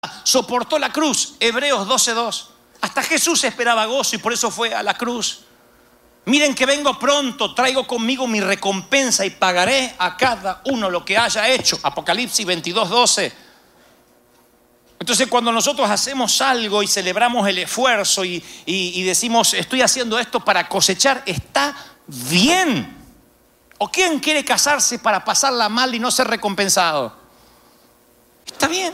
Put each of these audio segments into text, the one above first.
soportó la cruz. Hebreos 12:2. Hasta Jesús esperaba gozo y por eso fue a la cruz. Miren que vengo pronto, traigo conmigo mi recompensa y pagaré a cada uno lo que haya hecho. Apocalipsis 22:12. Entonces cuando nosotros hacemos algo y celebramos el esfuerzo y decimos estoy haciendo esto para cosechar, está bien. ¿O quién quiere casarse para pasarla mal y no ser recompensado? Está bien.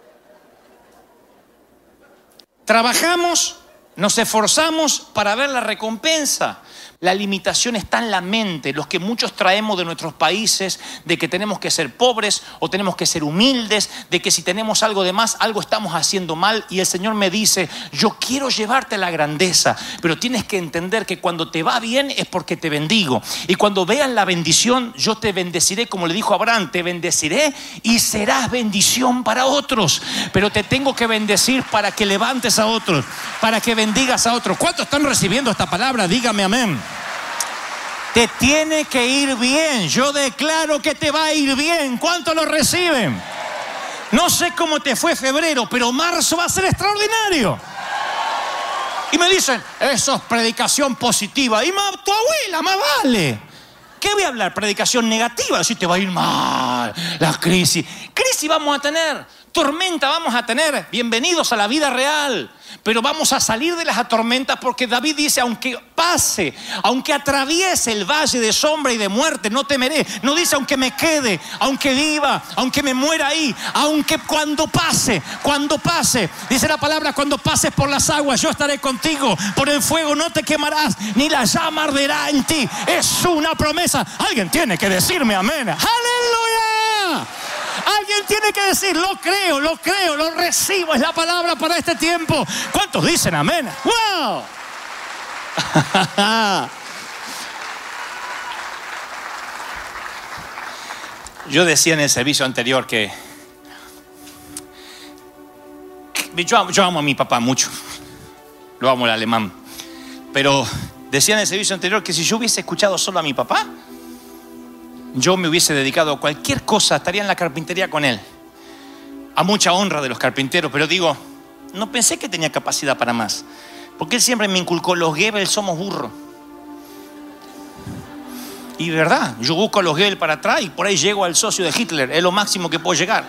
Trabajamos, nos esforzamos para ver la recompensa. La limitación está en la mente, los que muchos traemos de nuestros países, de que tenemos que ser pobres o tenemos que ser humildes, de que si tenemos algo de más, algo estamos haciendo mal. Y el Señor me dice, yo quiero llevarte a la grandeza, pero tienes que entender que cuando te va bien es porque te bendigo. Y cuando vean la bendición, yo te bendeciré, como le dijo a Abraham, te bendeciré y serás bendición para otros. Pero te tengo que bendecir para que levantes a otros, para que bendigas a otros. ¿Cuántos están recibiendo esta palabra? Dígame amén. Te tiene que ir bien. Yo declaro que te va a ir bien. ¿Cuántos lo reciben? No sé cómo te fue febrero, pero marzo va a ser extraordinario. Y me dicen, eso es predicación positiva. Y tu abuela, más vale. ¿Qué voy a hablar? Predicación negativa. Si te va a ir mal, la crisis. Crisis vamos a tener, tormenta vamos a tener. Bienvenidos a la vida real. Pero vamos a salir de las tormentas porque David dice, aunque pase, aunque atraviese el valle de sombra y de muerte, no temeré. No dice aunque me quede, aunque viva, aunque me muera ahí, aunque cuando pase, dice la palabra, cuando pases por las aguas, yo estaré contigo. Por el fuego no te quemarás, ni la llama arderá en ti. Es una promesa. Alguien tiene que decirme amén. ¡Aleluya! Alguien tiene que decir, lo creo, lo recibo, es la palabra para este tiempo. ¿Cuántos dicen amén? ¡Wow! Yo decía en el servicio anterior que yo amo a mi papá mucho. Lo amo, el alemán. Pero decía en el servicio anterior que si yo hubiese escuchado solo a mi papá, yo me hubiese dedicado a cualquier cosa, estaría en la carpintería con él. A mucha honra de los carpinteros, pero digo, no pensé que tenía capacidad para más. Porque él siempre me inculcó, los Goebbels somos burros. Y verdad, yo busco a los Goebbels para atrás y por ahí llego al socio de Hitler, es lo máximo que puedo llegar.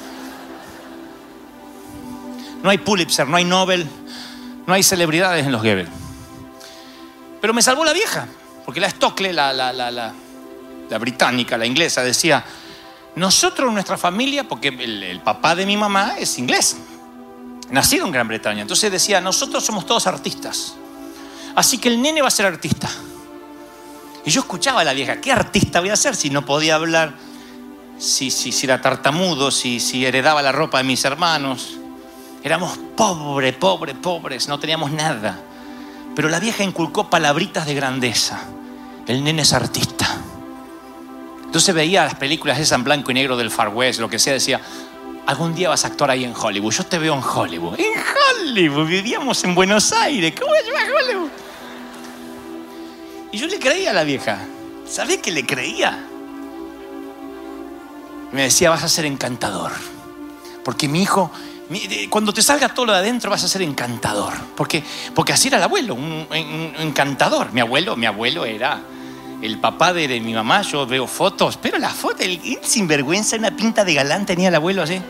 No hay Pulitzer, no hay Nobel, no hay celebridades en los Goebbels. Pero me salvó la vieja, porque la Stokely, la británica, la inglesa, decía, nosotros, nuestra familia, porque el papá de mi mamá es inglés, nacido en Gran Bretaña, entonces decía, nosotros somos todos artistas, así que el nene va a ser artista. Y yo escuchaba a la vieja, ¿qué artista voy a ser si no podía hablar, si era tartamudo, si heredaba la ropa de mis hermanos? Éramos pobres, no teníamos nada. Pero la vieja inculcó palabritas de grandeza. El nene es artista. Entonces veía las películas esas en blanco y negro del Far West, lo que sea, decía, algún día vas a actuar ahí en Hollywood. Yo te veo en Hollywood. En Hollywood, vivíamos en Buenos Aires. ¿Cómo voy a llevar a Hollywood? Y yo le creía a la vieja. ¿Sabés que le creía? Y me decía, vas a ser encantador. Porque mi hijo, cuando te salga todo lo de adentro vas a ser encantador. Porque así era el abuelo, un encantador. Mi abuelo era el papá de mi mamá. Yo veo fotos, pero la foto, el sinvergüenza, una pinta de galán tenía el abuelo así.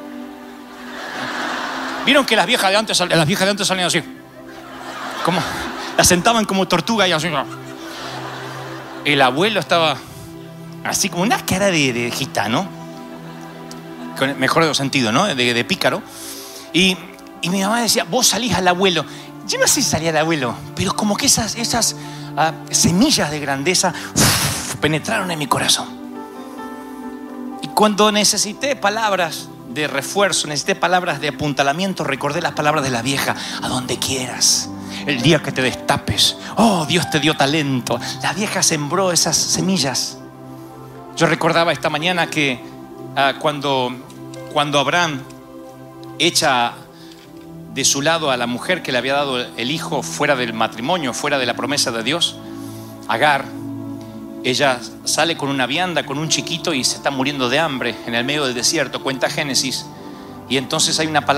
¿Vieron que las viejas de antes salían así? Como, las sentaban como tortuga y así. El abuelo estaba así como una cara de gitano, con el mejor de los sentidos, ¿no? De pícaro. Y mi mamá decía, vos salís al abuelo. Yo no sé si salía al abuelo, pero como que esas semillas de grandeza penetraron en mi corazón. Y cuando necesité palabras de refuerzo, necesité palabras de apuntalamiento, recordé las palabras de la vieja, a donde quieras, el día que te destapes, oh, Dios te dio talento. La vieja sembró esas semillas. Yo recordaba esta mañana que cuando Abraham echa de su lado a la mujer que le había dado el hijo fuera del matrimonio, fuera de la promesa de Dios, Agar, ella sale con una vianda, con un chiquito y se está muriendo de hambre en el medio del desierto. Cuenta Génesis Y entonces hay una palabra